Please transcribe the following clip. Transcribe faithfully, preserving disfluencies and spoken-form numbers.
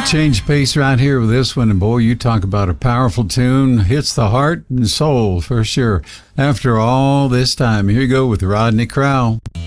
change pace right here with this one, and boy, you talk about a powerful tune. Hits the heart and soul for sure. After all this time, here you go with Rodney Crowell.